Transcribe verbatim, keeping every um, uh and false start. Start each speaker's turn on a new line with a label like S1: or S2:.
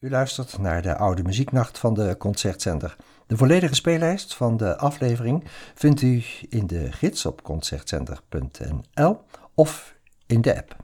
S1: U luistert naar de Oude Muzieknacht van de Concertzender. De volledige speellijst van de aflevering vindt u in de gids op concertzender punt n l of in de app.